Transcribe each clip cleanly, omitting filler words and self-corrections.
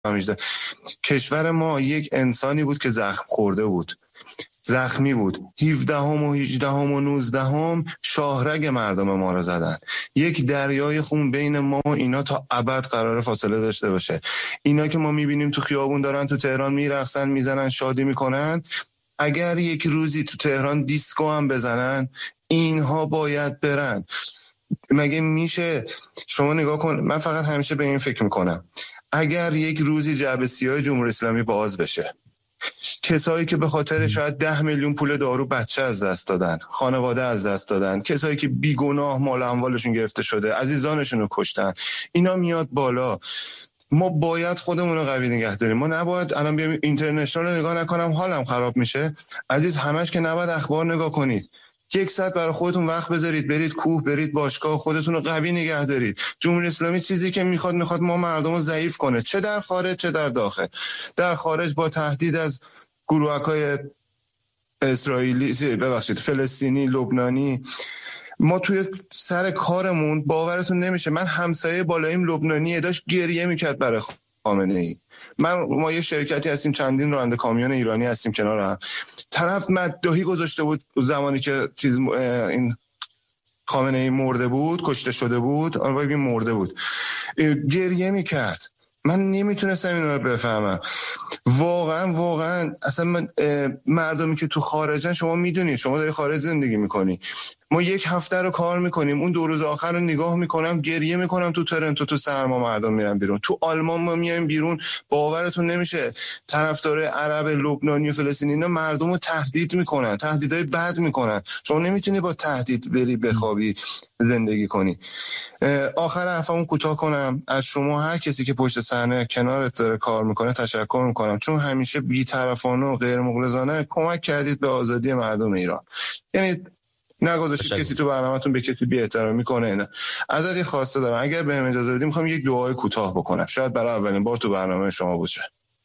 کشور ما یک انسانی بود که زخم خورده بود، زخمی بود. 17 و 18 و 19 شاهرگ مردم ما رو زدن. یک دریای خون بین ما و اینا تا ابد قرار فاصله داشته باشه. اینا که ما میبینیم تو خیابون دارن تو تهران میرقصن، میزنن، شادی میکنن، اگر یک روزی تو تهران دیسکو هم بزنن اینها باید برن. مگه میشه؟ شما نگاه کن، من فقط همیشه به این فکر میکنم اگر یک روزی جعبه سیاه جمهوری اسلامی باز بشه، کسایی که به خاطر شاید 10 میلیون پول دارو بچه از دست دادن، خانواده از دست دادن، کسایی که بیگناه مال اموالشون گرفته شده، عزیزانشون رو کشتن، اینا میاد بالا. ما باید خودمون رو قوی نگه داریم. ما نباید الان بیام اینترنشنال رو نگاه نکنم حالم خراب میشه. عزیز همش که نباید اخبار نگاه کنید. 1 ساعت برای خودتون وقت بذارید، برید کوه، برید باشگاه، خودتون رو قوی نگه دارید. جمهوری اسلامی چیزی که میخواد ما مردم رو ضعیف کنه، چه در خارج چه در داخل. در خارج با تهدید از گروهکای اسرائیلی، فلسطینی، لبنانی. ما توی سر کارمون باورتون نمیشه، من همسایه بالاییم لبنانیه، داشت گریه میکرد برای خامنه‌ای. ما یه شرکتی هستیم، چندین راننده کامیون ایرانی هستیم کنار هم. طرف مدداهی گذاشته بود زمانی که این خامنه‌ای مرده بود، کشته شده بود، آره مرده بود، گریه میکرد. من نمیتونستم اینو رو بفهمم. واقعا اصلا مردمی که تو خارجن، شما میدونید، شما داری خارج زندگی میکنی، ما 1 هفته رو کار میکنیم، اون 2 روز آخر رو نگاه میکنم، گریه میکنم. تو تورنتو تو سرما مردم میرن بیرون، تو آلمان ما میایم بیرون، باورتون نمیشه طرفدار عرب لبنانی و فلسطینی اینا مردم رو تهدید میکنن، تهدیدای بد میکنن. شما نمیتونی با تهدید بری بخوابی زندگی کنی. آخر حرفمو کوتاه کنم، از شما هر کسی که پشت صحنه کنارت داره کار میکنه تشکر میکنم، چون همیشه بی‌طرفانه و غیر مغرضانه کمک کردید به آزادی مردم ایران. یعنی نگذاشتید کسی تو برنامه‌تون به کسی بی‌احترامی کنه. نه، ازت یه خواسته دارم، اگر بهم اجازه بدید میخوام یک دعای کوتاه بکنم، شاید برای اولین بار تو برنامه شما باشه.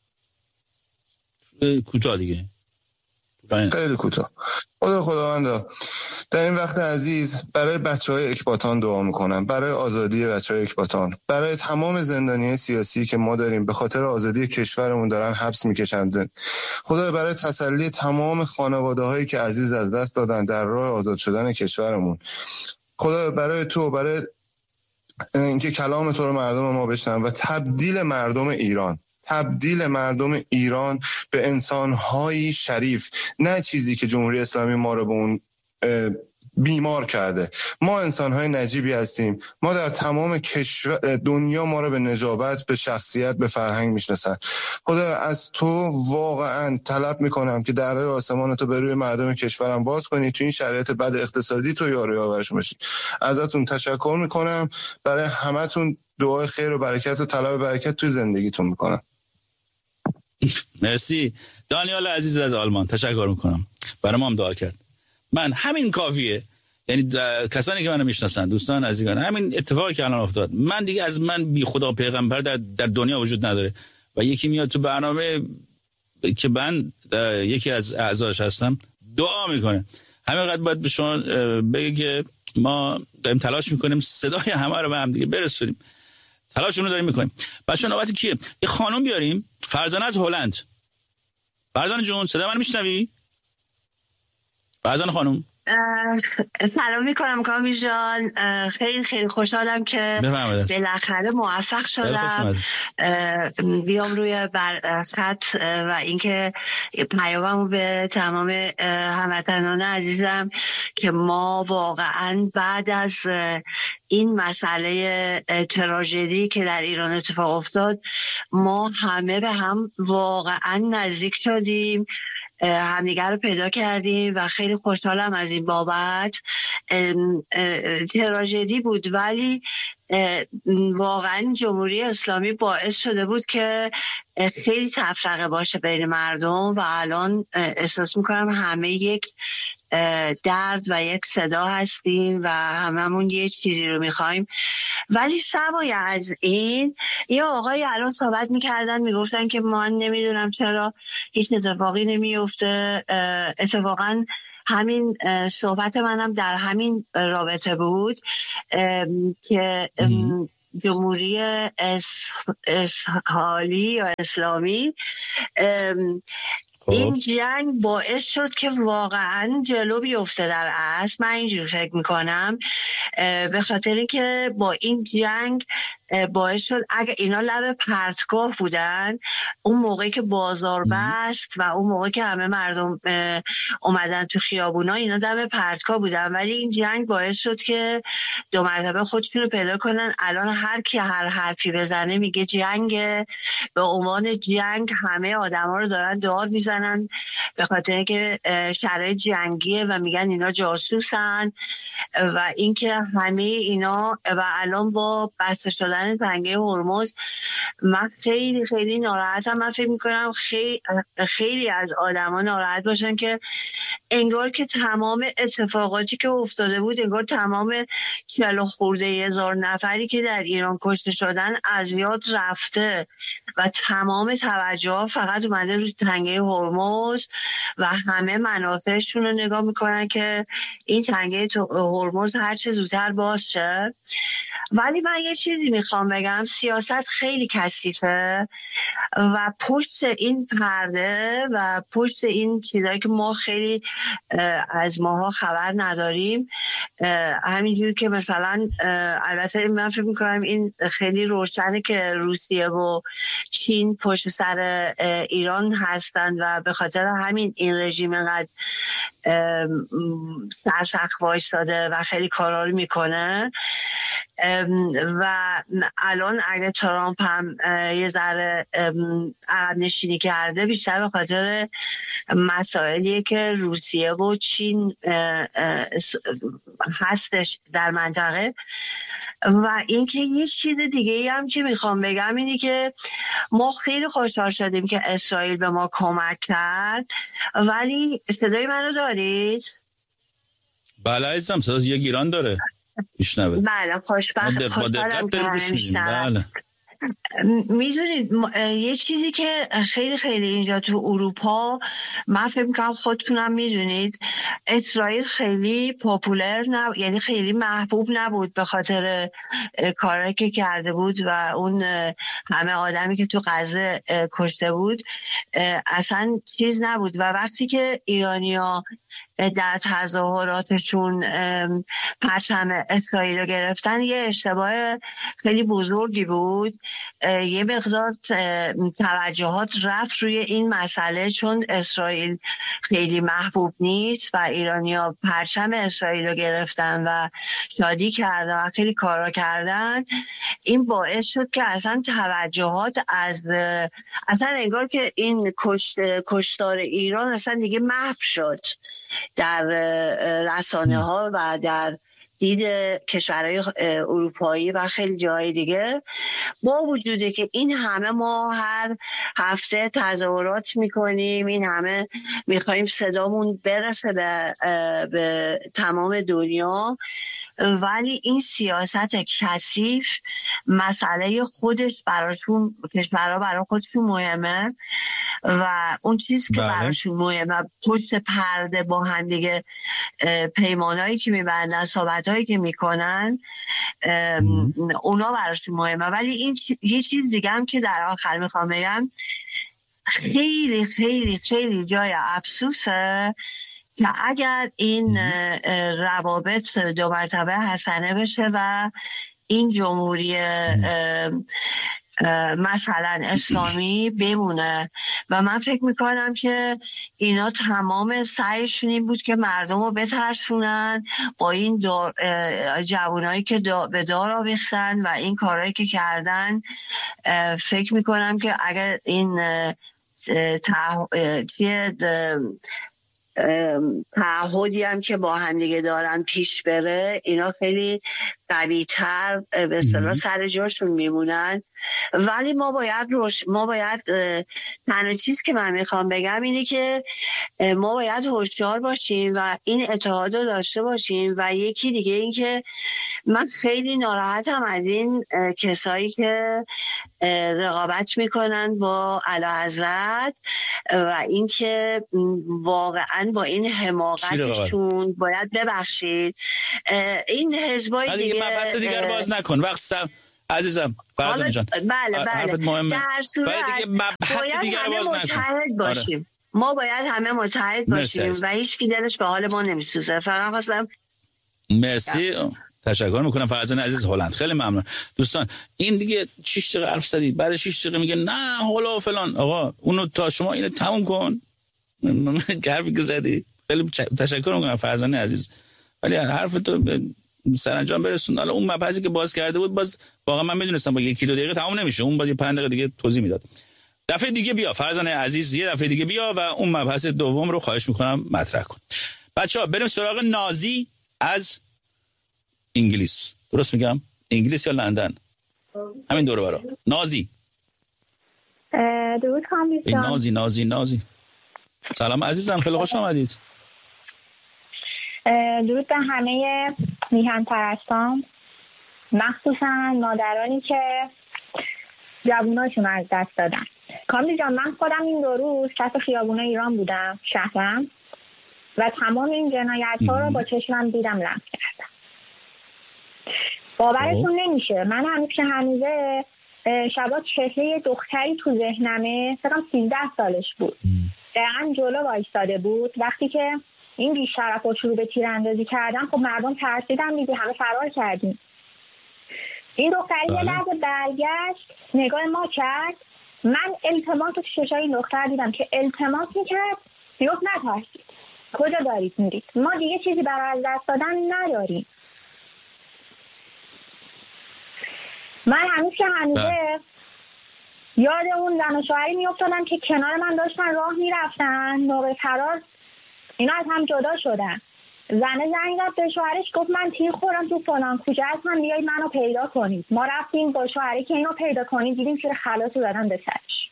کوتاه دیگه، خیلی کوتاه. خداوندا در این وقت عزیز برای بچهای اکباتان دعا میکنم، برای آزادی بچهای اکباتان، برای تمام زندانیای سیاسی که ما داریم به خاطر آزادی کشورمون دارن حبس میکشند. خدا برای تسلی تمام خانواده‌هایی که عزیز از دست دادن در راه آزاد شدن کشورمون. خدا برای تو، برای اینکه کلام تو رو مردم ما بشنون و تبدیل مردم ایران به انسان‌های شریف، نه چیزی که جمهوری اسلامی ما رو به اون بیمار کرده. ما انسان‌های نجیبی هستیم. ما در تمام دنیا ما رو به نجابت، به شخصیت، به فرهنگ میشناسن. خدا از تو واقعا طلب میکنم که درهای آسمان تو به روی مردم کشورم باز کنی، تو این شرایط بد اقتصادی تو یاری آورشون باشی. ازتون تشکر میکنم، برای همتون دعای خیر و برکت و طلب برکت توی زندگیتون میکنم. مرسی. دانیال عزیز از آلمان تشکر میکنم، برای ما هم دعا کرد. من همین کافیه، یعنی کسانی که منو میشناسن، دوستان عزیزان، همین اتفاقی که الان افتاد، من دیگه از من بی خدا پیغمبر در دنیا وجود نداره و یکی میاد تو برنامه که من یکی از اعضاش هستم دعا میکنه. همینقدر باید به شما بگه که ما داریم تلاش میکنیم صدای همه رو به هم دیگه برسونیم، تلاشمون رو داریم میکنیم. بچه‌ها نوبت کیه؟ یه خانم بیاریم، فرزانه از هلند. فرزانه جون صدا من میشنوی؟ فرزانه خانم سلام میکنم کامی جان، خیلی خیلی خوشحالم که بالاخره موفق شدم بیام روی خط و اینکه پیاممو به تمام هموطنان عزیزم که ما واقعا بعد از این مسئله تراژدی که در ایران اتفاق افتاد ما همه به هم واقعا نزدیک شدیم، همدیگر رو پیدا کردیم و خیلی خوشحالم از این بابت. تراژدی بود ولی واقعا جمهوری اسلامی باعث شده بود که خیلی تفرقه باشه بین مردم و الان احساس میکنم همه یک درد و یک صدا هستیم و هممون یه چیزی رو میخوایم. ولی سوای از این یه آقای الان صحبت میکردن میگفتن که من نمیدونم چرا هیچ اتفاقی نمیفته. اتفاقا همین صحبت منم در همین رابطه بود که جمهوری اسحالی یا اسلامی. این جنگ باعث شد که واقعا جلو بیفته در اصل. من اینجور فکر میکنم، به خاطر اینکه با این جنگ باعث شد اگه اینا لب پرتگاه بودن اون موقعی که بازار بست و اون موقعی که همه مردم اومدن تو خیابونا، اینا لب پرتگاه بودن، ولی این جنگ باعث شد که دو مرتبه خودشون رو پیدا کنن. الان هر کی هر حرفی بزنه میگه جنگ، به عنوان جنگ همه آدما رو دارن دار میزنن به خاطر که شرایط جنگیه و میگن اینا جاسوسن و اینکه همه اینا. و الان با بسته شدن تنگه هرمز من خیلی خیلی ناراحتم. من فکر میکنم خیلی از آدما ناراحت باشن که انگار که تمام اتفاقاتی که افتاده بود، انگار تمام 40 خورده هزار نفری که در ایران کشته شدن از یاد رفته و تمام توجه ها فقط اومده روی تنگه هرمز و همه منافعشون رو نگاه میکنن که این تنگه هرمز هر چه زودتر باز شه. ولی من یه چیزی میخوام بگم، سیاست خیلی کثیفه و پشت این پرده و پشت این چیزایی که ما خیلی از ماها خبر نداریم، همینجور که مثلا البته من فکر میکنم این خیلی روشنه که روسیه و چین پشت سر ایران هستن و به خاطر همین این رژیم انقدر سرسخت وایستاده و خیلی کارا رو میکنه. و الان اگه ترامپ هم یه ذره عقب نشینی کرده، بیشتر به خاطر مسائلیه که روسیه و چین هستش در منطقه. و اینکه یه چیز دیگه ای هم که میخوام بگم اینه که ما خیلی خوشحال شدیم که اسرائیل به ما کمک کرد. ولی صدای منو دارید؟ بله عزیزم، صدا یک ایران داره میشنوه. بله خوشحالم که میشنوه. میدونید یه چیزی که خیلی خیلی اینجا تو اروپا، من فکر میکنم خودتونم میدونید، اسرائیل خیلی پاپولر نبود، یعنی خیلی محبوب نبود به خاطر کاری که کرده بود و اون همه آدمی که تو غزه کشته بود. اصلا چیز نبود. و وقتی که ایرانی‌ها در تظاهراتشون پرچم اسرائیل رو گرفتن، یه اشتباه خیلی بزرگی بود. یه مقدار توجهات رفت روی این مسئله، چون اسرائیل خیلی محبوب نیست و ایرانی‌ها پرچم اسرائیل رو گرفتن و شادی کردن و خیلی کارا کردن. این باعث شد که اصلا توجهات اصلا انگار که این کشتار ایران اصلا دیگه محو شد در رسانه ها و در دید کشورهای اروپایی و خیلی جای دیگه. با وجوده که این همه ما هر هفته تظاهرات میکنیم، این همه میخواییم صدامون برسه به تمام دنیا، ولی این سیاست کثیف مسئله خودش براشون، کشورها برای خودشون مهمه و اون چیز که براشون مهمه پشت پرده با هم دیگه پیمانایی که میبندن، صحبتایی که میکنن، اونا براشون مهمه. ولی این یه چیز دیگه هم که در آخر میخوام بگم، خیلی خیلی خیلی جای افسوسه که اگر این روابط دو مرتبه حسنه بشه و این جمهوری مثلا اسلامی بمونه. و من فکر میکنم که اینا تمام سعیشون این بود که مردم رو بترسونن با این جوانایی که به دار آویختن و این کارهایی که کردن. فکر میکنم که اگر این تعهدی هم که با هم دیگه دارن پیش بره، اینا خیلی قوی‌تر به اصطلاح سر جاشون میمونن. ولی ما باید تنها چیز که من میخوام بگم اینه که ما باید هوشیار باشیم و این اتحاد رو داشته باشیم. و یکی دیگه این که من خیلی ناراحتم از این کسایی که رقابت میکنن با اعلیحضرت و اینکه واقعا با این حماقتشون باید ببخشید این حزبای دیگه مبحث دیگر باز نکن. عزیزم فرزانه جان. بله در صورت باید همه متحد باشیم. ما باید همه متحد باشیم و هیچ کی دلش به حال ما نمیسوزه. فقط خواستم مرسی تشکر میکنم فرزانه عزیز هلند. خیلی ممنون دوستان. این دیگه 6 دقیقه حرف زدید، بعد 6 دقیقه میگه نه حالا فلان. آقا اونو تا شما اینو تموم کن. حرفی که زدی خیلی تشکر میکنم فرزانه عزیز، ولی حرف تو سرانجام برسون. حالا اون مبحثی که باز کرده بود باز واقعا من میدونستم با 1-2 دقیقه تموم نمیشه، اون با 5 دقیقه دیگه توضیح میداد. دفعه دیگه بیا فرزانه عزیز، یه دفعه دیگه بیا و اون مبحث دوم رو خواهش میکنم مطرح کن. بچه‌ها بریم سراغ نازی از انگلیس. درست میگم؟ انگلیس یا لندن؟ همین دور و برا. نازی. درود کامبیز. نازی. سلام عزیزم، خیلی خوش آمدید. درود به همه میهن پرستان، مخصوصا مادرانی که جووناشون از دست دادن. کامبیز جان، من خودم این 2 روز کف خیابونه ایران بودم، شهرم، و تمام این جنایت‌ها رو با چشمم دیدم، لمس کردم. باورتون نمیشه. من هنوزه شبا چهره دختری تو ذهنمه، فکرم 13 سالش بود، دقیقا جلو وایستاده بود. وقتی که این بی‌شرفا شروع به تیراندازی کردن، خب مردم ترسیدن دیگه، همه فرار کردیم. این دختری یه لحظه برگشت، نگاه ما کرد. من التماس تو چشای این دختر دیدم که التماس میکرد، میگفت نترسید، کجا دارید میرید، ما دیگه چیزی برای از دست دادن نداریم. من هنوزه یاد اون زن و شوهری میافتادم که کنار من داشتن راه میرفتن، موقع فرار اینا از هم جدا شدن. زنه زنگ زد به شوهرش، گفت من تیر خوردم تو فلان کوچه هستم، بیایید منو پیدا کنید. ما رفتیم با شوهری که اینو پیدا کنید، دیدیم که خلاص رو دادن به سرش.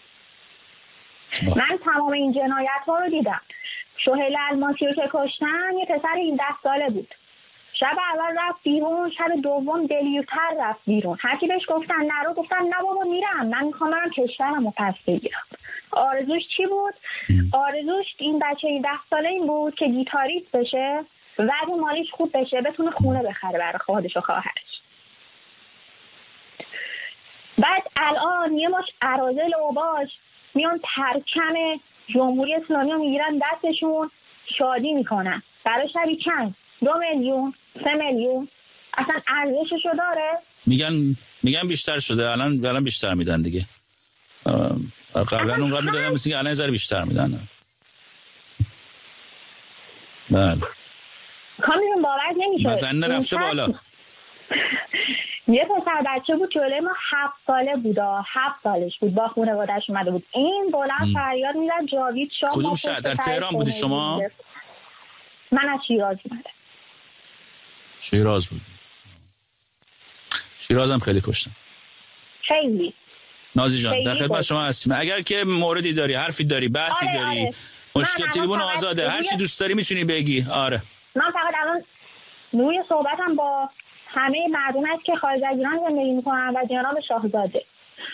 من تمام این جنایت ها رو دیدم. سهیل الماسی رو که کشتن یه پسر 17 ساله بود. شب اول رفت بیرون، شب دوم دلیرتر رفت بیرون. هرکی بهش گفتن نرو، گفتن نه بابا میرم، من میخوام برم کشورمو پس بگیرم. آرزوش چی بود؟ آرزوش این بچه 17 ساله این بود که گیتاریست بشه، وضع مالیش خوب بشه، بتونه خونه بخره برای خودش و خواهرش. بعد الان یه ماش اراذل و باش میان پرچم جمهوری اسلامی رو میگیرن دستشون، شادی میکنن. برای شبی چند؟ 2 میلیون 3 میلیون اصلا ارزششو داره؟ میگن بیشتر شده، الان بیشتر میدن دیگه. قبلا اونقدر میدادن، مثل که الان یه ذره بیشتر میدن. بله کامیون باور نمیشه، وزن رفته بالا. یه پسر بچه بود جلوی ما 7 ساله بود، 7 سالش بود، با خانواده‌اش اومده بود. این بلند فریاد میزد جاوید شاه. کدوم شهر؟ در تهران بودی شما؟ من از شیراز اومدم. شیراز بود. شیراز هم خیلی کشتن. خیلی. نازی جان در خدمت شما هستیم. اگر که موردی داری، حرفی داری، بحثی داری، مشکل تلفن آزاده، هر چی دوست داری میتونی بگی. آره من فقط الان روی صحبتم با همه مردم هست که خارج از ایران زندگی میکنن و جناب شاهزاده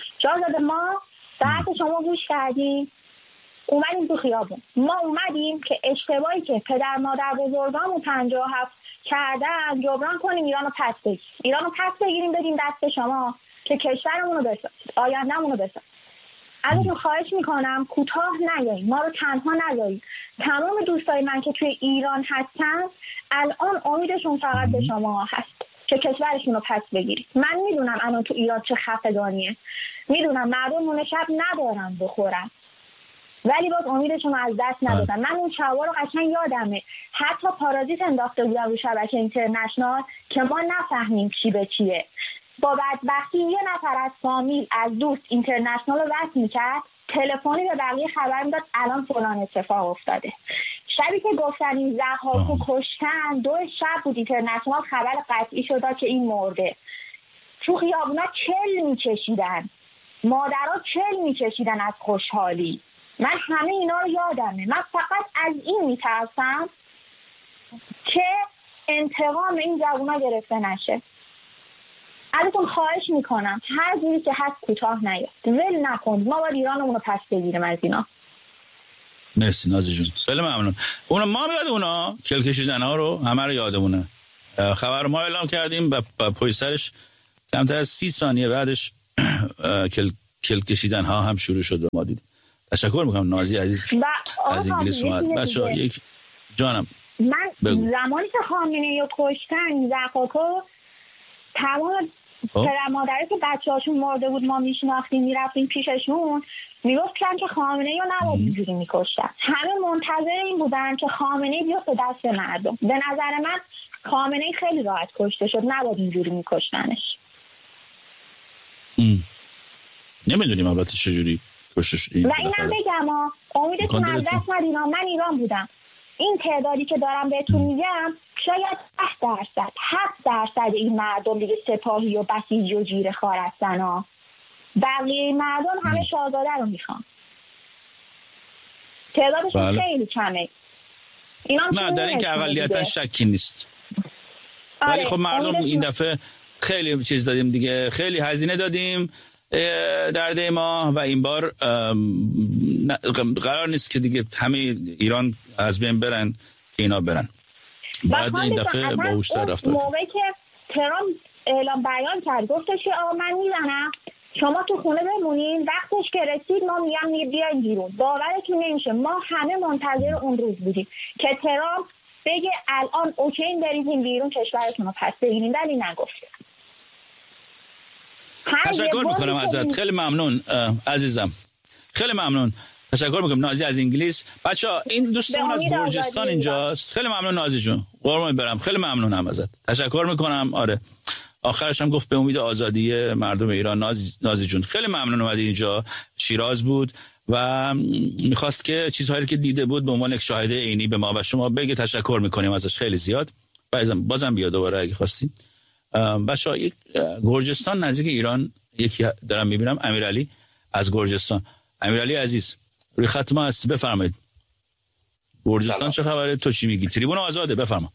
ما ساعت شما گوش کردیم، اومدیم تو خیابون. ما اومدیم که اشتباهی که پدر مادر بزرگامون 57 کردن جبران کنیم، ایرانو پس بگیریم بدیم دست شما که کشورمون رو بسازید، آینده‌مون رو بسازید. ازتون خواهش میکنم کوتاه نیایید، ما رو تنها نذارید. تمام دوستای من که توی ایران هستن الان امیدشون فقط به شما هست که کشورشون رو پس بگیرید. من میدونم الان تو ایران چه خفگانیه، میدونم مردم نون شب ندارن بخورن، ولی باز امیدشون رو از دست ندادن. من اون شبا رو قشنگ یادمه، حتی پارازیت انداخته بودن رو شبکه اینترنشنال که ما نفهمیم چی به چیه. با بدبختی یه نفر از فامیل از دوست اینترنشنال رو وصل میکرد، تلفنی به بقیه خبر میداد الان فلان اتفاق افتاده. شبی که گفتن این ضحاکو کشتن 2 شب بود اینترنشنال خبر قطعی شد که این مرده. تو خیابونا چل میکشیدن، مادرها چل میکشیدن از خوشحالی. من همه اینا رو یادمه. من فقط از این میترسم که انتقام این جوونا گرفته نشه. ازتون خواهش میکنم هر جوری که هست کوتاه نیاد، ول نکن. ما باید ایرانمون رو پس بگیریم از اینا. مرسی نازی جون، خیلی ممنون. ما بیاد اونا کل کشیدن ها رو همه رو یادمونه. خبر ما اعلام کردیم و پشت سرش کمتر از 30 ثانیه بعدش کل کشیدن ها هم شروع شد و ما دیدیم. تشکر میکنم نازی عزیز از انگلیس اومد. بچه‌ها یک جانم من زمانی که خامنه‌ای رو کشتن زقاکو تمام پدر مادری که بچه‌هاشون مرده بود ما میشناختیم میرفتیم پیششون میگفتن که خامنه‌ای رو نباید اینجوری میکشتن. همه منتظر این بودن که خامنه‌ای بیاد به دست مردم. به نظر من خامنه‌ای خیلی راحت کشته شد، نباید اینجوری میکشتنش. نمیدونیم البته چجوری کشته شد. و اینم بگم امیدتون از دست ندینا، من ایران بودم. این تعدادی که دارم بهتون میگم شاید 10%، 7% این مردم دیگه سپاهی و بسیجی و جیره خوار هستن ها. بقیه مردم همه شاهزاده رو میخوان. تعدادشون خیلی کمه. نه در این که اقلیتا شکی نیست. ولی خب مردم این دفعه خیلی چیز دادیم دیگه، خیلی هزینه دادیم در ده ما و این بار قرار نیست که دیگه همه ایران از بین برن که اینا برن. بعد این دفعه باهوش‌تر رفتار. موقعی که ترامپ اعلام بیان کرد گفتش که آقا من میزنم شما تو خونه بمونین، وقتش که رسید ما میگم بیاین بیرون. باورتون نمیشه ما همه منتظر اون روز بودیم که ترامپ بگه الان اوکی برید بیرون کشورتون رو پس بگیرین، ولی نگفت. تشکر میکنم ازت، خیلی ممنون عزیزم، خیلی ممنون. تشکر میکنم نازی از انگلیس. بچه‌ها این دوستان از گرجستان اینجاست. خیلی ممنون نازی جون، قربونت برم، خیلی ممنونم ازت، تشکر میکنم. آره آخرش هم گفت به امید آزادی مردم ایران. نازی جون خیلی ممنون اومدی اینجا. شیراز بود و میخواست که چیزهایی که دیده بود به عنوان یک شاهد عینی به ما و شما بگه. تشکر میکنیم ازش خیلی زیاد. بازم بیا دوباره اگه خواستی. بچه‌ها یک گرجستان نزدیک ایران یکی دارم میبینم، امیرعلی از گرجستان. امیرعلی عزیز روی خط ما هست، بفرمایید. گرجستان چه خبره؟ تو چی میگی؟ تریبون آزاده، بفرما.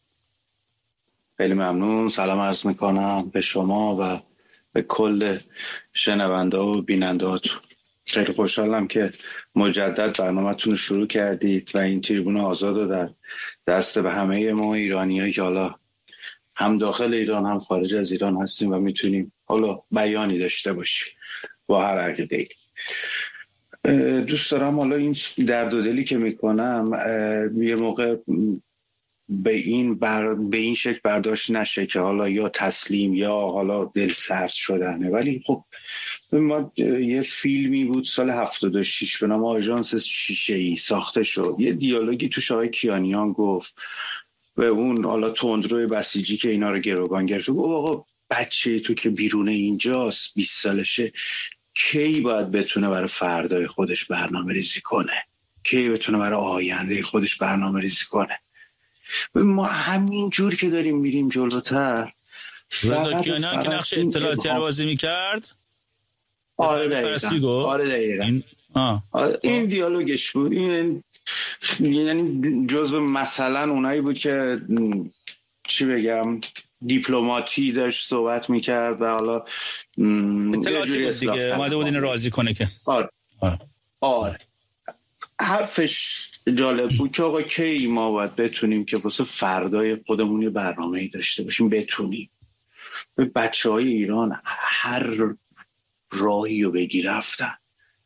خیلی ممنون، سلام عرض میکنم به شما و به کل شنونده و بیننده هاتون. خیلی خوشحالم که مجدد برنامه‌تون رو شروع کردید و این تریبون آزاد رو در دست به همه ما ایرانیایی که حالا هم داخل ایران هم خارج از ایران هستیم و میتونیم حالا بیانی داشته باشیم با هر عقیده‌ای. دوست دارم حالا این درد و دلی که میکنم یه موقع به این شکل برداشت نشه که حالا یا تسلیم یا حالا دل سرد شدنه. ولی خب ما یه فیلمی بود سال 76 به نام آژانس شیشه‌ای ساخته شد. یه دیالوگی توش آقای کیانیان گفت و اون حالا تندروی بسیجی که اینا رو گروگان گرفت، گفت آقا بچه تو که بیرون اینجاست 20 سالشه کی باید بتونه برای فردای خودش برنامه ریزی کنه، کی بتونه برای آینده خودش برنامه ریزی کنه. ما همین جور که داریم میریم جلوتر. رضا کیانیان که نقش اطلاعاتی رو بازی میکرد. آره دقیقا. این دیالوگش بود. این یعنی جزو مثلا اونایی بود که چی بگم دیپلماتی داشت صحبت میکرد و حالا اطلاعاتی بود دیگه، اومده بود این راضی کنه که آره. حرفش جالب بود که آقا کی ما باید بتونیم که واسه فردای خودمون یه برنامه‌ای داشته باشیم، بتونیم به بچه‌های ایران هر راهی رو بگی رفتن.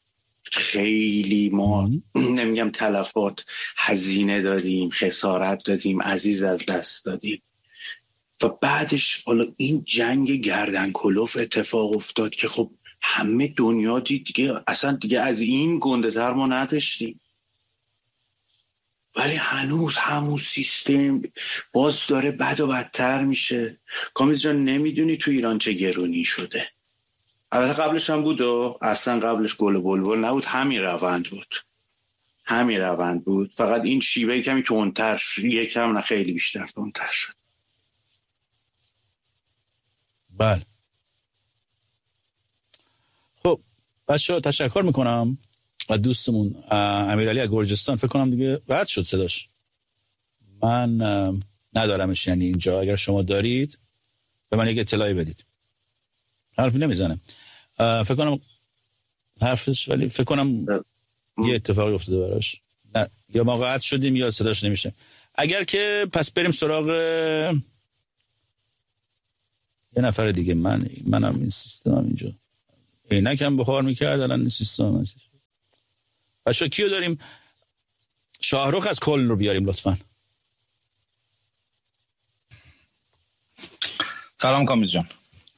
خیلی ما نمیگم تلفات، هزینه دادیم، خسارت دادیم، عزیز از دست دادیم و بعدش حالا این جنگ گردن کلوف اتفاق افتاد که خب همه دنیا دید دیگه، اصلا دیگه از این گنده تر ما نداشتیم. ولی هنوز همون سیستم باز داره بد و بدتر میشه. کامیز جان نمیدونی تو ایران چه گرونی شده. البته قبلش هم بود و اصلا قبلش گل و بلبل نبود، همین روند بود فقط این شیوه کمی تندتر شد، یکم نه خیلی بیشتر تندتر شد. بله خب بچه‌ها تشکر میکنم از دوستمون امیرعلی از گرجستان. فکر کنم دیگه رد شد صداش، من ندارمش یعنی اینجا. اگر شما دارید به من یک اطلاعی بدید. حرفی نمیزنه فکر کنم حرفش، ولی فکر کنم یه اتفاقی افتاده براش، نه یا ما قطع شدیم یا صداش نمیشه. اگر که پس بریم سراغ یه نفر دیگه منم این سیستم اینجا عینکم بخار میکرد، الان این سیستم هست. بچه‌ها کیو داریم؟ شاهرخ از کل رو بیاریم لطفاً. سلام کامیز جان.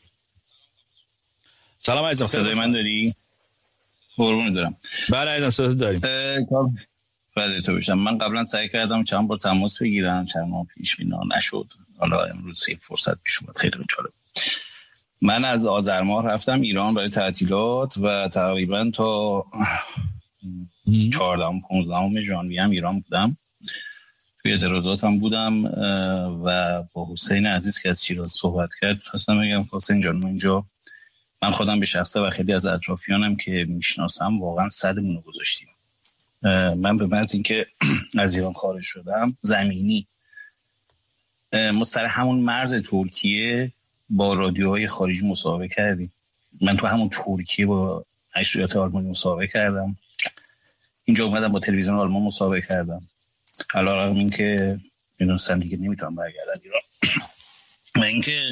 سلام عزیزم. صدای من داری؟ قربونت دارم. بله عزیزم صدات داریم. بله تو بشم. من قبلا سعی کردم چند بار تماس بگیرم، چند ماه پیش بینا نشد. حالا امروز فرصت پیش اومد، خیلی جالب. من از آذر ماه رفتم ایران برای تعطیلات و تقریبا تا 14-15 ژانویه هم ایران بودم. توی اعتراضات هم بودم و با حسین عزیز که از شیراز صحبت کرد خواستم بگم حسین جان، من خودم به شخصه و خیلی از اطرافیانم که میشناسم واقعا صدمون رو گذاشتیم. من به محض اینکه از ایران خارج شدم زمینی ما سر همون مرز ترکیه با رادیوهای خارجی مصاحبه کردیم. من تو همون ترکیه با نشریات آلمانی مصاحبه کردم، اینجا اومدم با تلویزیون آلمان مصاحبه کردم، علیرغم اینکه میدونستم دیگه نمیتونم برگردم ایران و اینکه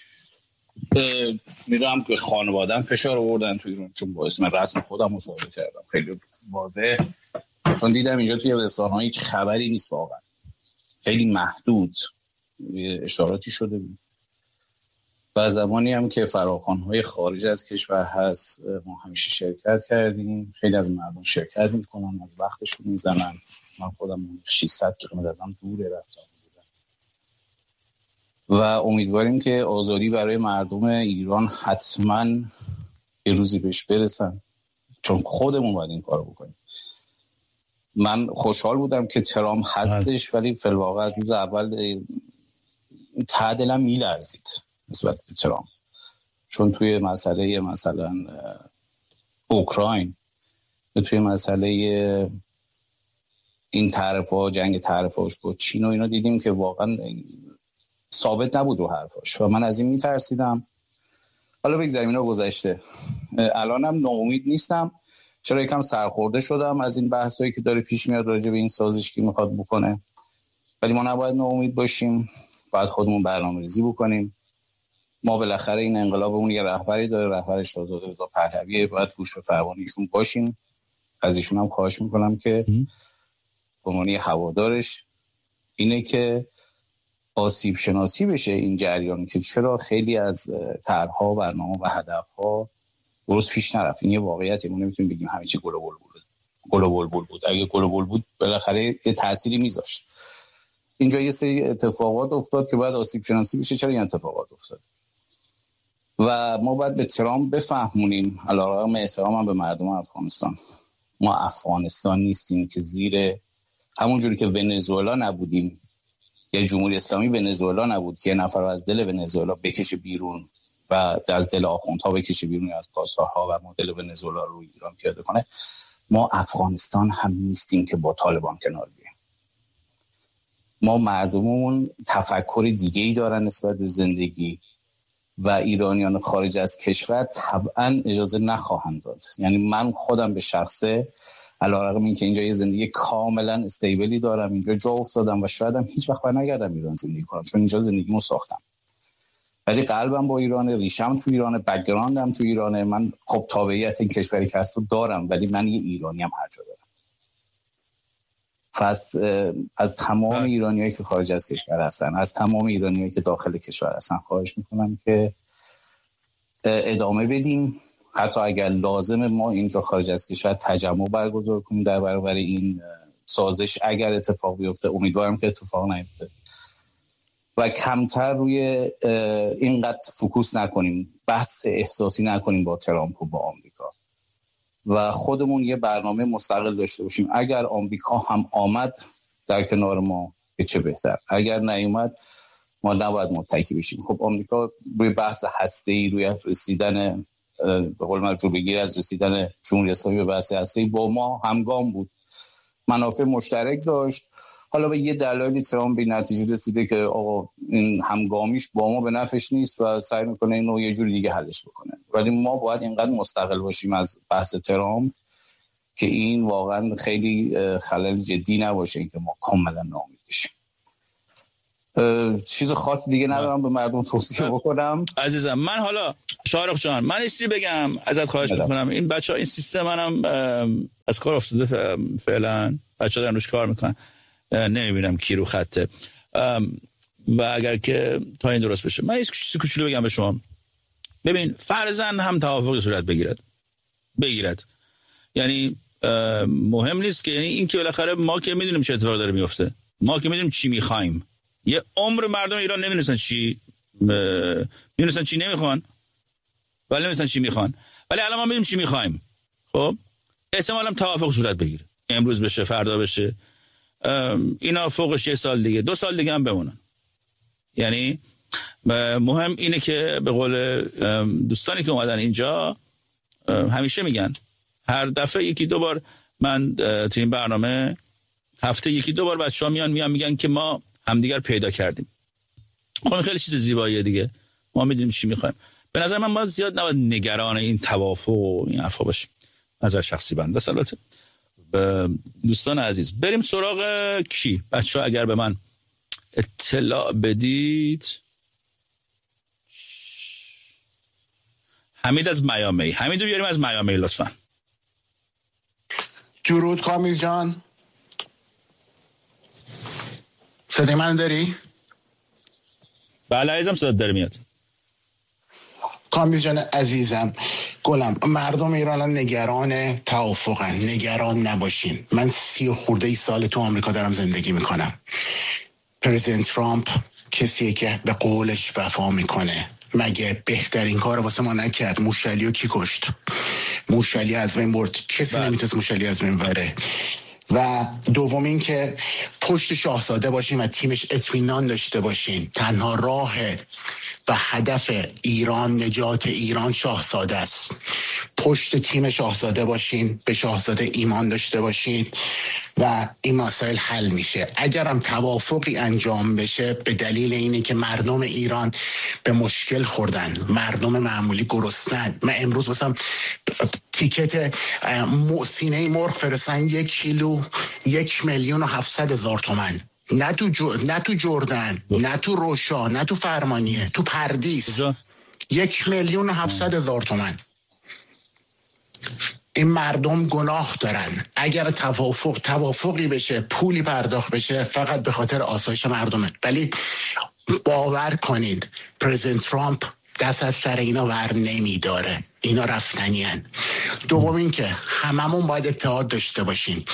میدونم که خانواده‌ام فشار آوردن تو ایران چون با اسم رسم خودم مصاحبه کردم. خیلی واضح، چون دیدم اینجا توی رسانه‌ها هیچ خبری نیست، واقعا خیلی محدود اشاراتی شده بود. و زمانی هم که فراخوان‌های خارج از کشور هست ما همیشه شرکت کردیم. خیلی از مردم شرکت میکنن، از وقتشون میزنن. من خودم 600 کیلومتر ازم دوره رفتم و امیدواریم که آزادی برای مردم ایران حتما یه روزی بهش برسن، چون خودمون باید این کارو بکنیم. من خوشحال بودم که ترامپ هستش، ولی فی الواقع از روز اول ته دلم میلرزید نسبت به ترامپ، چون توی مسئله مثلا اوکراین، توی مسئله این طرفا جنگ طرفاش با چین و اینا دیدیم که واقعا ثابت نبود رو حرفاش و من از این میترسیدم. حالا بگذاریم اینا گذشته. الانم ناامید نیستم، چرا یکم سرخورده شدم از این بحثایی که داره پیش میاد راجع به این سازش که میخواد بکنه، ولی ما نباید ناامید باشیم، باید خودمون برنامه‌ریزی بکنیم. ما بالاخره این انقلابمون یه رهبری داره، رهبرش شاهزاده رضا پهلویه، باید گوش به فرمانشون باشیم. از ایشون هم خواهش میکنم که به عنوان هوادارش اینه که آسیب شناسی بشه این جریان که چرا خیلی از طرح‌ها، برنامه و هدف‌ها درست پیش نرفت. این یه واقعیتی، ما نمیتونیم بگیم همه چی گلوبال بود. اگه گلوبال بود بالاخره یه تأثیری میذاشت. اینجا یه سری اتفاقات افتاد که باید آسیب شناسی بشه چرا این اتفاقات افتاد و ما باید به ترامپ بفهمونیم، علیرغم احترامم به مردم افغانستان، ما افغانستان نیستیم که زیر همون جوری که ونزوئلا نبودیم، یا جمهوری اسلامی ونزوئلا نبود که یه نفر از دل ونزوئلا بکشه بیرون و از دل آخوندها بکشه بیرون یا از پاسدارها و مدل ونزوئلا رو ایران پیاده کنه. ما افغانستان هم نیستیم که با طالبان کنار بیایم. ما مردممون تفکر دیگه‌ای دارن نسبت به زندگی و ایرانیان خارج از کشور طبعا اجازه نخواهند داد. یعنی من خودم به شخصه علیرغم اینکه اینجا یه زندگی کاملا استیبلی دارم، اینجا جا افتادم و شاید هم هیچ وقت برنگردم ایران زندگی کنم، چون اینجا زندگیمو ساختم، ولی قلبم با ایرانه، ریشم تو ایرانه، بک‌گراندم تو ایرانه. من خب تابعیت این کشوری که هستم دارم، ولی من یه ایرانی هم هر جا دارم. پس از تمام ایرانیایی که خارج از کشور هستن، از تمام ایرانیایی که داخل کشور هستن خواهش میکنم که ادامه بدیم، حتی اگر لازم ما اینجا خارج از کشور تجمع برگزار کنیم در برابر این سازش اگر اتفاق بیفته. امیدوارم که اتفاق نیفته و کمتر روی اینقدر فوکوس نکنیم، بحث احساسی نکنیم با ترامپ و با آمریکا و خودمون یه برنامه مستقل داشته باشیم. اگر آمریکا هم آمد در کنار ما چه بهتر، اگر نیومد ما نباید متکی بشیم. خب آمریکا روی بحث هسته‌ای، روی رسیدن به قول من جلوگیری از رسیدن جمهوری اسلامی به بحث هسته‌ای با ما همگام بود، منافع مشترک داشت. حالا به یه دلایلی ترامپ به نتیجه رسیده که آقا این همگامیش با ما به نفعش نیست و سعی میکنه اینو یه جوری دیگه حلش بکنه، ولی ما باید اینقدر مستقل باشیم از بحث ترامپ که این واقعا خیلی خلل جدی نباشه که ما کاملا ناامید بشیم. چیز خاصی دیگه ندارم به مردم توصیه بکنم. عزیزم من حالا شارق جان من چیزی بگم ازت خواهش میکنم. این بچه‌ها این سیستم منم از کار افتاده فعلا، بچه‌ها دارن روش کار میکنن، نمیبینم کی رو خطه و اگر که تا این درست بشه من یه چیزی کوچولو بگم به شما. ببین فرضاً هم توافقی صورت بگیرد یعنی مهم نیست که، یعنی این که بالاخره ما که میدونیم چه اتفاقی داره میفته، ما که میدونیم چی میخوایم. یه عمر مردم ایران نمیدونن چی میدونن چی نمیخوان ولی نمیدونن چی میخوان، ولی الان ما میدونیم چی میخوایم. خب احتمالاً توافق صورت بگیره، امروز بشه فردا بشه، اینا فوقش 1 سال دیگه 2 سال دیگه هم بمونن. یعنی مهم اینه که به قول دوستانی که اومدن اینجا همیشه میگن، هر دفعه 1-2 بار من تو این برنامه هفته 1-2 بار بچه‌ها میان میگن که ما همدیگر پیدا کردیم. خب خیلی چیز زیباییه دیگه، ما میدونیم چی میخوایم. به نظر من ما زیاد نباید نگران این توافق و این حرفا باشیم، نظر شخصی بنده. البته دوستان عزیز بریم سراغ کی بچه‌ها، اگر به من اطلاع بدید. حمید از میامی، حمیدو بیاریم از میامی لطفا. درود کامیز جان، صدای من داری؟ بله عزیزم صدات داره میاد. کامیز جان عزیزم گلم، مردم ایران نگران توافقن، نگران نباشین. من 30 خورده سال تو آمریکا دارم زندگی میکنم. پرزیدنت ترامپ کسیه که به قولش وفا میکنه. مگه بهترین کار واسه ما نکرد؟ موشالیو کی کشت؟ موشالی از بین برد، کسی نمیتونست موشالی از بین بره. و دومین که پشت شاهزاده باشین و تیمش اطمینان داشته باشین. تنها راه و هدف ایران، نجات ایران شاهزاده است. پشت تیم شاهزاده باشین، به شاهزاده ایمان داشته باشین و این مسائل حل میشه. اگرم توافقی انجام بشه به دلیل اینه که مردم ایران به مشکل خوردن، مردم معمولی گرسنن. من امروز واسم تیکت سینه مرغ فرستن 1 کیلو 1,700,000 تومان. نه تو جردن، نه تو روشا، نه تو فرمانیه، تو پردیس 1,700,000 تومان. این مردم گناه دارن. اگر توافقی بشه، پولی پرداخت بشه، فقط به خاطر آسایش مردمه. ولی باور کنید پرزیدنت ترامپ دست از سر اینا ور نمیداره. اینا رفتنیان. دوم این که هممون باید اتحاد داشته باشیم.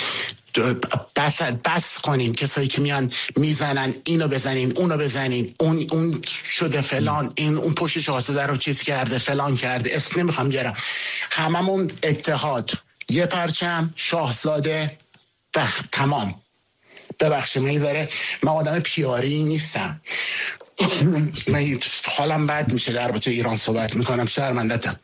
بس کنیم کسایی که میان میزنن اینو بزنین اونو بزنین، اون شده فلان، اون پشت شاهزاده رو چیز کرده فلان کرده، اسم نمیخوام جرم. هممون اتحاد، یه پرچم، شاهزاده و تمام. ببخشید من آدم پیاری نیستم. من حالم بد میشه در رابطه ایران صحبت میکنم، شرمندتم.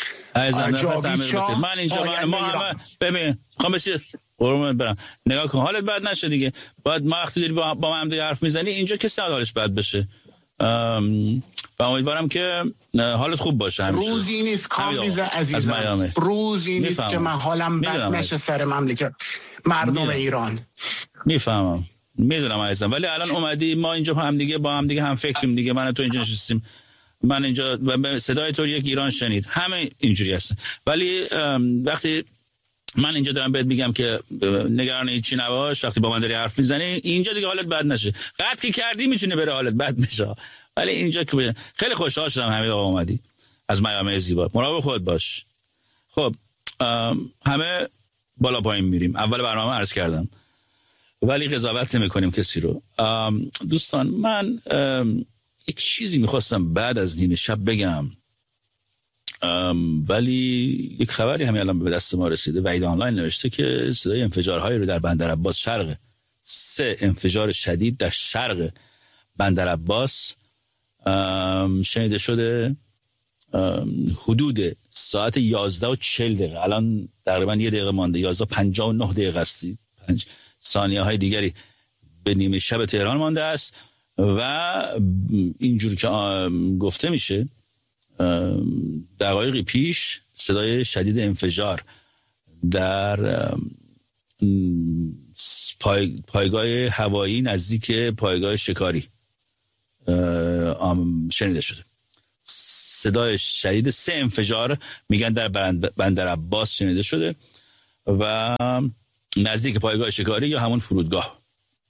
من اینجا ما همه ببین خواهم بسید قربونت برم، نگاه کن حالت بد نشه دیگه. باید ما وقتی داری با من هم دیگه حرف میزنی اینجا کسی حالش بد بشه و امیدوارم که حالت خوب باشه همیشه. روزی نیست کامیز عزیزم، روزی نیست که من حالم بد نشه سر مملکت مردم ایران. میفهمم، میدونم عزیزم، ولی الان اومدی ما اینجا با هم دیگه هم فکریم دیگه. من تو اینجا نشستیم، من اینجا صدای تو یک ایران شنید، همه اینجوری هستن. ولی وقتی من اینجا دارم بهت میگم که نگران هیچی نباش، وقتی با من داری حرف میزنی اینجا دیگه حالت بد نشه. قطع که کردی میتونه بره حالت بد نشه، ولی اینجا که خیلی خوشحال شدم حمید آقا اومدی از میامی زیبا. مراقب خودت باش. خب همه بالا پایین میریم، اول برنامه عرض کردم ولی قضاوت نمی‌کنیم کسی رو. دوستان من یک چیزی میخواستم بعد از نیمه شب بگم، ولی یک خبری همین الان به دست ما رسیده. وحید آنلاین نوشته که صدای انفجارهایی رو در بندر عباس شرق 3 انفجار شدید در شرق بندر عباس شنیده شده حدود ساعت 11:40. الان تقریبا 1 دقیقه مانده، 11:59 دقیقه است، 5 ثانیه های دیگری به نیمه شب تهران مانده است و اینجور که گفته میشه دقایقی پیش صدای شدید انفجار در پایگاه هوایی نزدیک پایگاه شکاری شنیده شده. صدای شدید 3 انفجار میگن در بندر عباس شنیده شده و نزدیک پایگاه شکاری یا همون فرودگاه.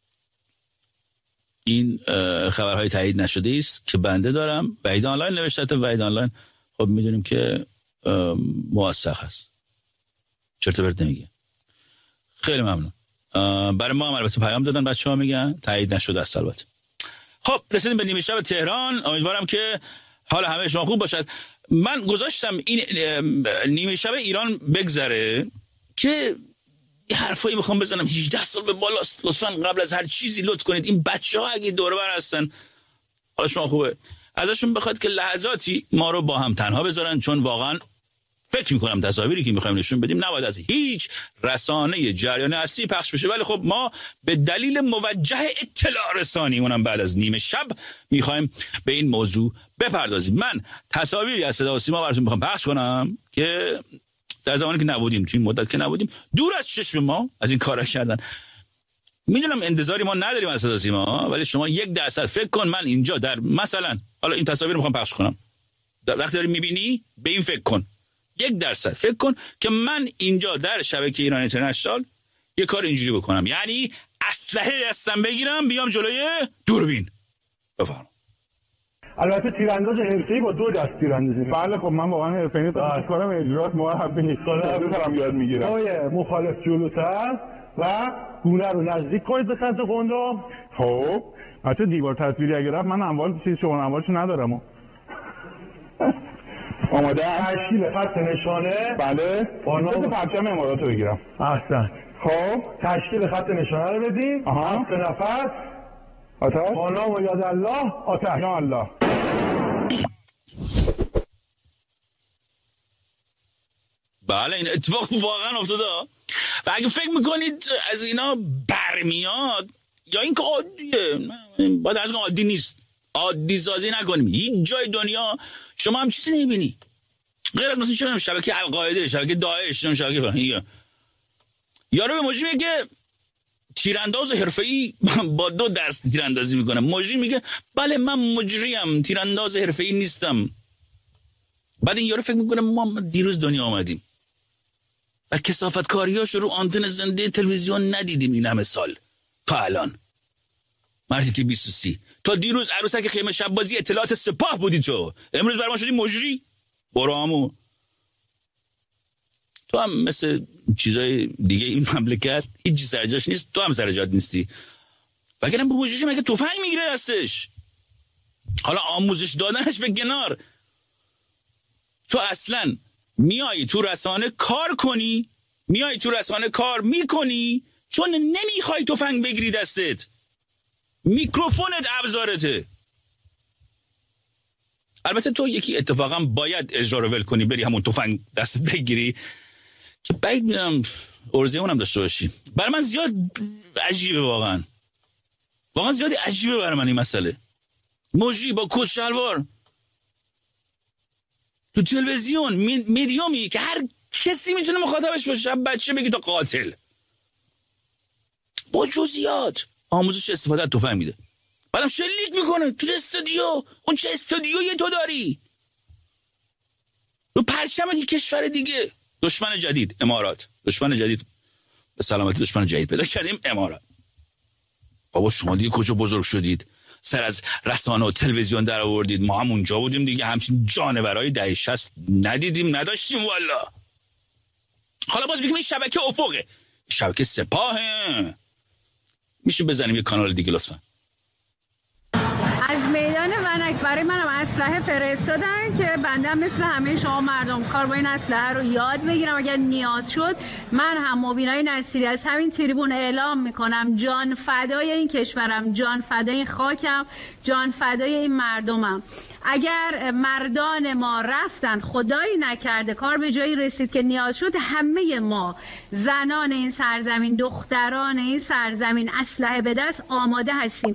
این خبرهای تایید نشده است که بنده دارم. وحید آنلاین نوشته. وحید آنلاین خب میدونیم که موثق هست، چرت و پرت نمیگه. خیلی ممنون. برای ما هم البته پیام دادن بچه‌ها، میگن تایید نشده است. البته خب رسیدیم به نیمه شب تهران. امیدوارم که حال همه شما خوب باشد. من گذاشتم این نیمه شب ایران بگذره که یه حرفایی میخوام بزنم. 18 سال به بالاست. لطفاً قبل از هر چیزی لطف کنید این بچه‌ها اگه دور و بر هستن، حالا شما خوبه، ازشون بخواد که لحظاتی ما رو با هم تنها بذارن، چون واقعاً فکر میکنم تصاویری که میخوایم نشون بدیم نباید از هیچ رسانه جریان اصلی پخش بشه، ولی خب ما به دلیل موجه اطلاع رسانی اونم بعد از نیمه شب میخوایم به این موضوع بپردازیم. من تصاویری از صدا و سیما براتون میخوام پخش کنم که در زمانی که نبودیم، توی مدت که نبودیم، دور از چشم ما از این کارا کردن. میدونم انتظاری ما نداریم از صدا و سیما، ولی شما 1% فکر کن من اینجا در مثلا حالا این تصاویر رو میخوام پخش کنم، وقتی داری میبینی به این فکر کن، 1% فکر کن که من اینجا در شبکه ایران اینترنشنال یه کار اینجوری بکنم، یعنی اسلحه دستم بگیرم بیام جلوی دوربین. بفرمایید. البته تیرانداز حرفه‌ای با 2 دست تیراندازی. بله خب من واقعا حرفه‌ای کارم اجرات مربی نیست. دارم یاد میگیرم. پای مخالف جلوتر و گونه رو نزدیک کنید به سمت قندم. خب البته دیوار تصویری اگه رفت من اموال چیزی شما اموالشو ندارم. آماده تشکیل خط نشانه. بله بالا پرچم امارات رو بگیرم. احسن. خب تشکیل خط نشانه رو بدیم. به نفس آتش. بالا و یاد الله. آتش. یا الله. بله این اتفاق واقعا افتاده و اگه فکر میکنید از اینا برمیاد یا این که عادیه، باید از این عادی نیست، عادی سازی نکنیم. هیچ جای دنیا شما هم چیزی نمیبینی غیر از مثلا چرا شبکه القاعده، شبکه داعش، شبکه فلان. یارو به موجی میگه تیرانداز حرفه‌ای با 2 دست تیراندازی میکنه. موجی میگه بله من مجریم، تیرانداز حرفه‌ای نیستم. بعد این یارو فکر میکنه ما دیروز دنیا آمدیم و کثافتکاریاشو رو آنتن زنده تلویزیون ندیدیم این همه سال تا الان. مردی که 20 تا دیروز عروسک خیمه شب بازی اطلاعات سپاه بودی، تو امروز بر ما شدی مجری. برامو تو هم مثل چیزای دیگه این مملکت هیچ سرجاش نیست، تو هم سرجات نیستی. وگرنه به مجری مگه تفنگ میگیره دستش؟ حالا آموزش دادنش به کنار، تو اصلا میای تو رسانه کار کنی، میای تو رسانه کار میکنی چون نمیخوای تفنگ بگیری دستت، میکروفونت ابزارته. البته تو یکی اتفاقا باید اجرا رو ول کنی بری همون تفنگ دستت بگیری که بعید میدونم ارزه اونم داشته باشی. برای من زیاد عجیبه، واقعا زیاد عجیبه برای من این مسئله. موجی با کت شلوار تو تلویزیون میدیومی که هر کسی میتونه مخاطبش باشه، بچه بگی تا قاتل، با جزئیات آموزش استفاده از تفنگ میده. بعدم شلیک میکنه تو استودیو. اون چه استودیویی تو داری؟ رو پرچم یک کشور دیگه. دشمن جدید امارات، دشمن جدید به سلامتی، دشمن جدید پیدا کردیم امارات. بابا شما دیگه کجا بزرگ شدید؟ سر از رسانه و تلویزیون در آوردید، ما هم اونجا بودیم دیگه، همچین جانورای دهه 60 ندیدیم نداشتیم والا. حالا باز بگیم این شبکه افقه، شبکه سپاهه. میشه بزنیم یه کانال دیگه لطفا؟ از میدان ونک برای منم اسلحه فرستادن که بنده مثل همه شما مردم کار با این اسلحه رو یاد بگیرم. اگر نیاز شد من هم مبینای نصیری از همین تریبون اعلام میکنم جان فدای این کشورم، جان فدای این خاکم، جان فدای این مردمم. اگر مردان ما رفتن، خدایی نکرده کار به جایی رسید که نیاز شد، همه ما زنان این سرزمین، دختران این سرزمین اسلحه به دست آماده هستیم.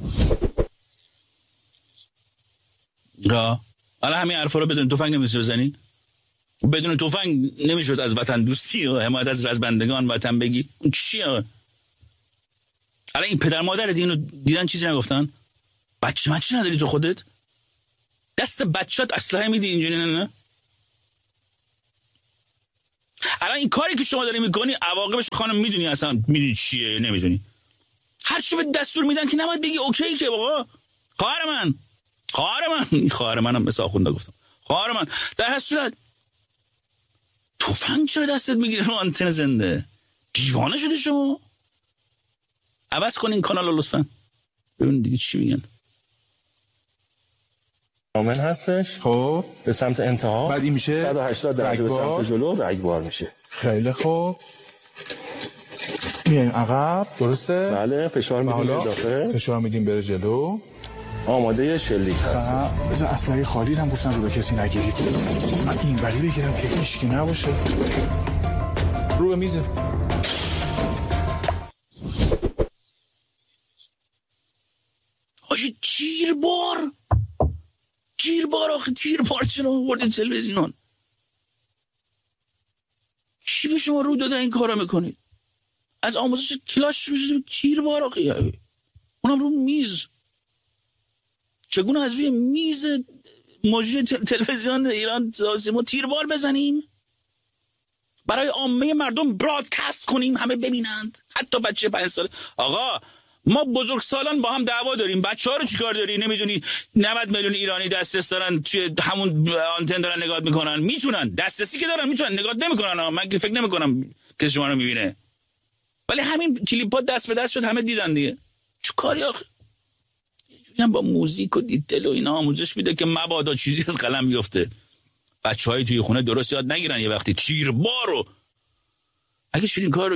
حالا همین حرفا رو بدون تفنگ نمیشه بزنی؟ بدون تفنگ نمیشد از وطن دوستی و حمایت از رزمندگان وطن بگی؟ اون چیه؟ حالا این پدر مادرت اینو دیدن چیزی نگفتن؟ بچه نداری تو خودت؟ دست بچت اسلحه میدی اینجوری؟ نه الان این کاری که شما داری میکنی عواقبش خانم میدونی؟ اصلا میدونی چیه؟ نمیدونی. هر چی به دستور میدن که نباید بگی اوکی که بابا خواهر منم مثل آخونده گفتم خواهر من. در هر صورت تفنگ چرا دستت میگیری رو آنتن زنده؟ دیوانه شده شما؟ عوض کن این کانال رو لطفا ببین دیگه چی میگن. آمن هستش. خب به سمت انتها بعد این میشه 180 درجه به سمت جلو رگبار میشه. خیلی خوب میایم عقب. درسته؟ بله. فشار میدیم داخل. فشار میدیم بره جلو. آماده شلیک هست. بذار اسلحه خالی هم گفتن رو به کسی نگیرید. من این ولی بگیرم که هیچکی نباشه. رو به میزه. آجی تیربار چرا آورده تلویزیون؟ کی به شما رو داده این کارا میکنید؟ از آموزش کلاس تیربار آخه، اونم رو میز. چگونه از روی میز مجری تلویزیون ایران ما تیربار بزنیم؟ برای عامه مردم برادکست کنیم همه ببینند، حتی بچه 5 ساله. آقا ما بزرگسالان با هم دعوا داریم، بچه‌ها رو چیکار داری؟ نمیدونی 90 میلیون ایرانی دسترس دارن توی همون آنتن دارن نگاه میکنن، میتونن دسترسی که دارن میتونن نگاه نمیکنن. من که فکر نمیکنم که شما رو میبینه، ولی همین کلیپ‌ها دست به دست شد همه دیدن دیگه. چه کاری آخه؟ یه جوری هم با موزیک و دیتل و اینا آموزش میده که مبادا چیزی از قلم بیفته. بچه‌های توی خونه درست یاد نگیرن یه وقتی تیربار رو. اگه چنین کار رو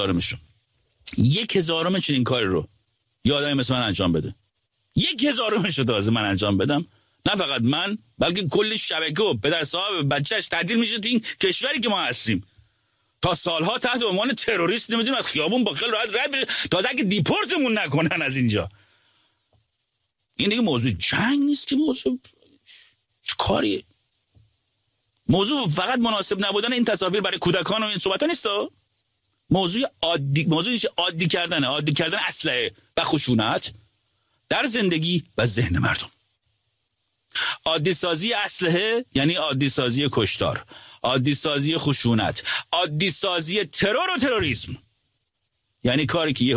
1000 چنین کار رو یه آدمی مثل من انجام بده، 1000 رو تازه من انجام بدم، نه فقط من بلکه کل شبکه و پدر صاحب بچهش تعطیل میشه تو این کشوری که ما هستیم، تا سالها تحت عنوان تروریست نمیدونیم از خیابون با خیل راحت رد بشه، تازه اگه دیپورتمون نکنن از اینجا. این دیگه موضوع جنگ نیست که، موضوع چه کاریه؟ موضوع فقط مناسب نبودن این تصاویر برای کودکان و این صحبت ها نیست. موضوع عادی کردن اسلحه و خشونت در زندگی و ذهن مردم. عادی سازی اسلحه یعنی عادی سازی کشتار، عادی سازی خشونت، عادی سازی ترور و تروریسم. یعنی کاری که یک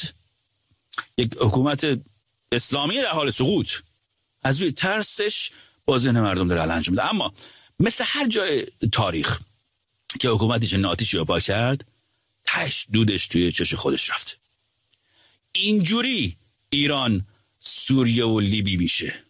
حکومت اسلامی در حال سقوط از روی ترسش با ذهن مردم داره انجام میده. اما مثل هر جای تاریخ که حکومتی چه ناتیشی رو پا کرد، تش دودش توی چش خودش رفته. اینجوری ایران سوریه و لیبی میشه.